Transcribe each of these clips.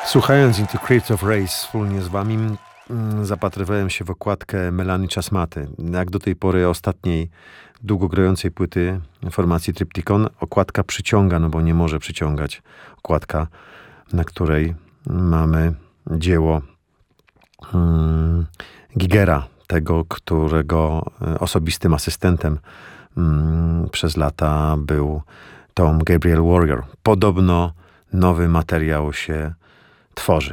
Słuchając Into Crypt of Race wspólnie z wami, zapatrywałem się w okładkę Melanii Chasmaty. Jak do tej pory ostatniej długogrającej płyty formacji Triptykon, okładka przyciąga, no bo nie może przyciągać okładka, na której mamy dzieło Gigera, tego, którego osobistym asystentem przez lata był Tom Gabriel Warrior. Podobno nowy materiał się tworzy.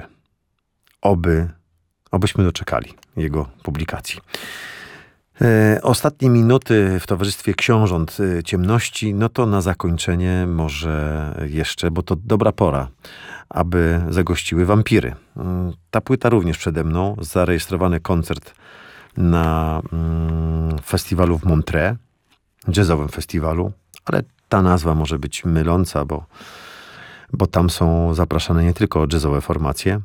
Obyśmy doczekali jego publikacji. Ostatnie minuty w towarzystwie książąt ciemności, no to na zakończenie może jeszcze, bo to dobra pora, aby zagościły wampiry. Ta płyta również przede mną, zarejestrowany koncert na festiwalu w Montreux, jazzowym festiwalu, ale ta nazwa może być myląca, bo tam są zapraszane nie tylko jazzowe formacje.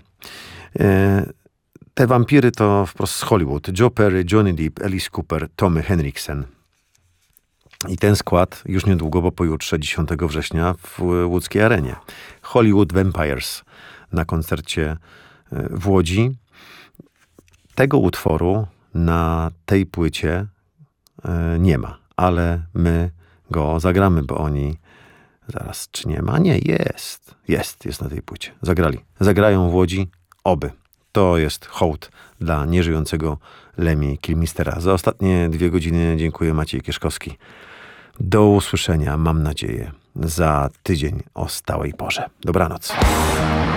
Te wampiry to wprost z Hollywood. Joe Perry, Johnny Depp, Alice Cooper, Tommy Henriksen. I ten skład już niedługo, bo pojutrze, 10 września w łódzkiej arenie. Hollywood Vampires na koncercie w Łodzi. Tego utworu na tej płycie nie ma, ale my go zagramy, bo oni... Zaraz, czy nie ma? Nie, jest na tej płycie. Zagrają w Łodzi, oby. To jest hołd dla nieżyjącego Lemmy Kilmistera. Za ostatnie 2 godziny dziękuję, Maciej Kieszkowski. Do usłyszenia, mam nadzieję, za tydzień o stałej porze. Dobranoc.